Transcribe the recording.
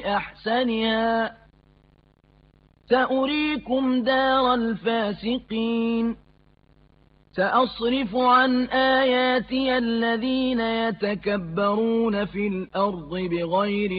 أحسنها سأريكم دار الفاسقين سأصرف عن آياتي الذين يتكبرون في الأرض بغير